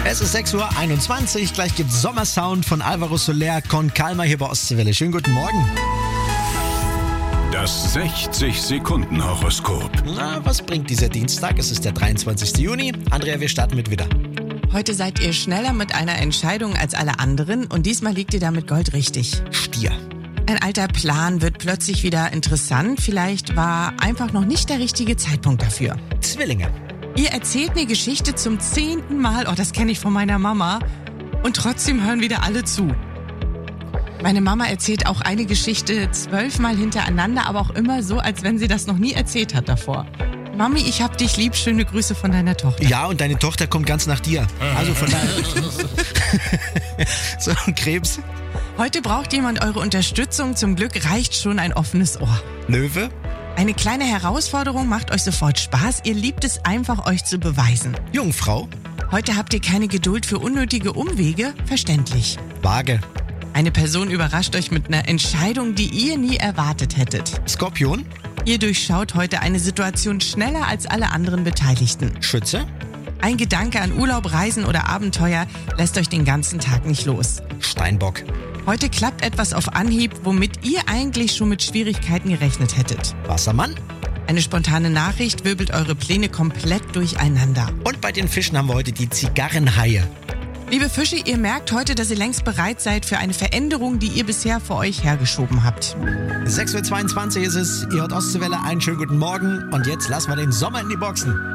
Es ist 6:21 Uhr, gleich gibt's Sommersound von Alvaro Soler con Calma hier bei Ostseewelle. Schönen guten Morgen. Das 60-Sekunden-Horoskop. Na, was bringt dieser Dienstag? Es ist der 23. Juni. Andrea, wir starten mit Widder. Heute seid ihr schneller mit einer Entscheidung als alle anderen und diesmal liegt ihr damit Gold richtig. Stier. Ein alter Plan wird plötzlich wieder interessant. Vielleicht war einfach noch nicht der richtige Zeitpunkt dafür. Zwillinge. Ihr erzählt eine Geschichte zum 10. Mal. Oh, das kenne ich von meiner Mama. Und trotzdem hören wieder alle zu. Meine Mama erzählt auch eine Geschichte 12 Mal hintereinander, aber auch immer so, als wenn sie das noch nie erzählt hat davor. Mami, ich hab dich lieb. Schöne Grüße von deiner Tochter. Ja, und deine Tochter kommt ganz nach dir. Also von daher. So, Krebs. Heute braucht jemand eure Unterstützung. Zum Glück reicht schon ein offenes Ohr. Löwe. Eine kleine Herausforderung macht euch sofort Spaß. Ihr liebt es einfach, euch zu beweisen. Jungfrau. Heute habt ihr keine Geduld für unnötige Umwege. Verständlich. Waage. Eine Person überrascht euch mit einer Entscheidung, die ihr nie erwartet hättet. Skorpion. Ihr durchschaut heute eine Situation schneller als alle anderen Beteiligten. Schütze. Ein Gedanke an Urlaub, Reisen oder Abenteuer lässt euch den ganzen Tag nicht los. Steinbock. Heute klappt etwas auf Anhieb, womit ihr eigentlich schon mit Schwierigkeiten gerechnet hättet. Wassermann. Eine spontane Nachricht wirbelt eure Pläne komplett durcheinander. Und bei den Fischen haben wir heute die Zigarrenhaie. Liebe Fische, ihr merkt heute, dass ihr längst bereit seid für eine Veränderung, die ihr bisher vor euch hergeschoben habt. 6:22 Uhr ist es. Ihr hört Ostseewelle. Einen schönen guten Morgen. Und jetzt lassen wir den Sommer in die Boxen.